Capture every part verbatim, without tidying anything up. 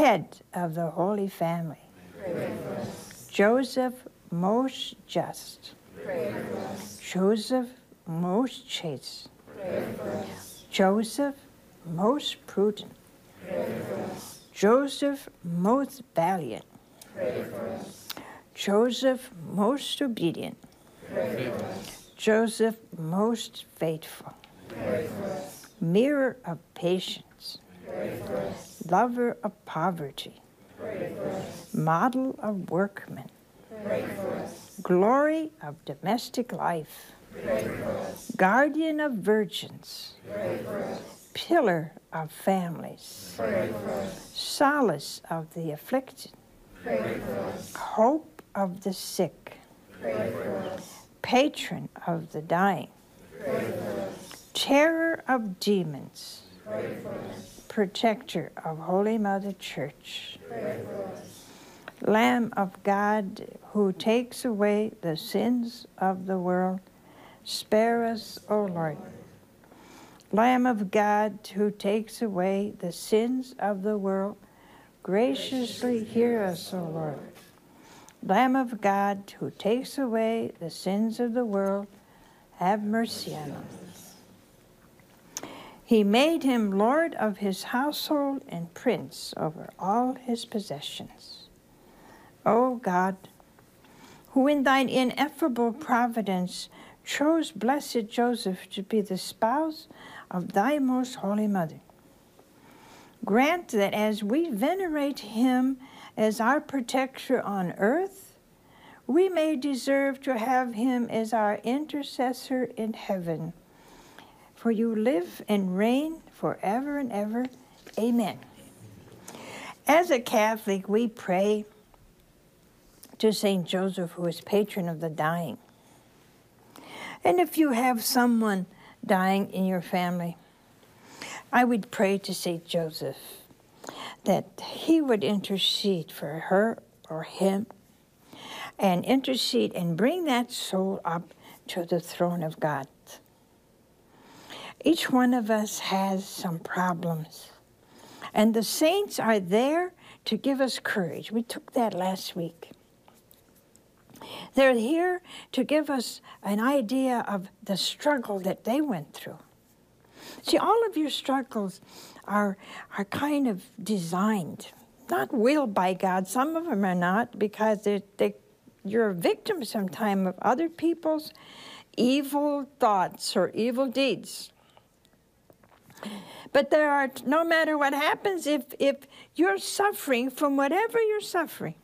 head of the Holy Family. Joseph, most just. Joseph, most chaste. Joseph, most prudent. Joseph, most valiant. Joseph, most obedient. Joseph, most faithful. Mirror of patience. Lover of poverty. Model of workmen. Glory of domestic life. Guardian of virgins. Pillar of families. Solace of the afflicted. Hope of the sick. Patron of the dying. Terror of demons. Protector of Holy Mother Church. Lamb of God, who takes away the sins of the world, spare us, O Lord. Lamb of God, who takes away the sins of the world, graciously hear us, O Lord. Lamb of God, who takes away the sins of the world, have mercy on us. He made him Lord of his household and prince over all his possessions. O God, who in thine ineffable providence chose blessed Joseph to be the spouse of thy most holy mother, grant that as we venerate him as our protector on earth, we may deserve to have him as our intercessor in heaven. For you live and reign forever and ever. Amen. As a Catholic, we pray to Saint Joseph, who is patron of the dying. And if you have someone dying in your family, I would pray to Saint Joseph that he would intercede for her or him and intercede and bring that soul up to the throne of God. Each one of us has some problems, and the saints are there to give us courage. We took that last week. They're here to give us an idea of the struggle that they went through. See, all of your struggles are, are kind of designed, not willed by God. Some of them are not, because they, they, you're a victim sometime of other people's evil thoughts or evil deeds. But there are, no matter what happens, if, if you're suffering from whatever you're suffering,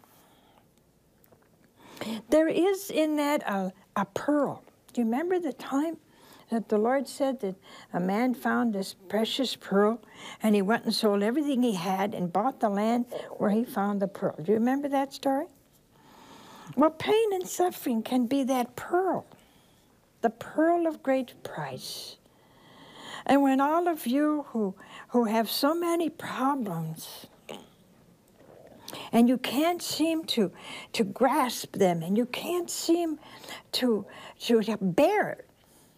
there is in that a, a pearl. Do you remember the time that the Lord said that a man found this precious pearl, and he went and sold everything he had and bought the land where he found the pearl? Do you remember that story? Well, pain and suffering can be that pearl, the pearl of great price. And when all of you who, who have so many problems, and you can't seem to, to grasp them, and you can't seem to, to, to bear it,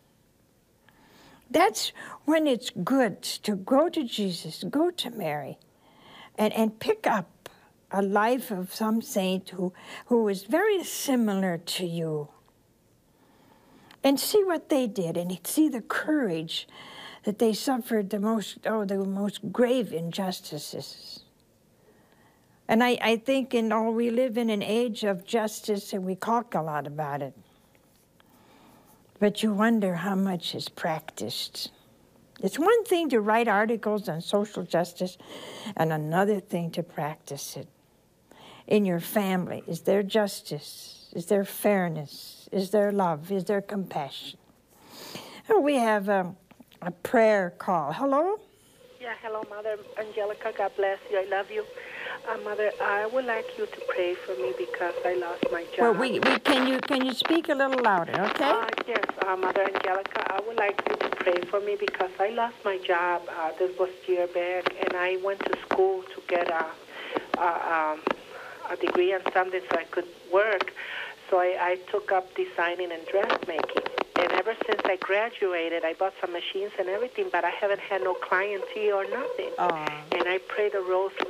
that's when it's good to go to Jesus, go to Mary, and, and pick up a life of some saint who, who is very similar to you, and see what they did, and see the courage that they suffered the most, oh, the most grave injustices. And I, I think in all, we live in an age of justice, and we talk a lot about it. But you wonder how much is practiced. It's one thing to write articles on social justice, and another thing to practice it. In your family, is there justice? Is there fairness? Is there love? Is there compassion? Oh, we have a, a prayer call. Hello? Yeah, hello, Mother Angelica. God bless you. I love you. Uh, Mother, I would like you to pray for me because I lost my job. Well, we, we can you can you speak a little louder, okay? Uh, yes, uh, Mother Angelica, I would like you to pray for me because I lost my job. Uh, this was a year back, and I went to school to get a, a, um, a degree in something so I could work. So I, I took up designing and dressmaking. And ever since I graduated, I bought some machines and everything, but I haven't had no clientele or nothing. Oh. And I pray the rosary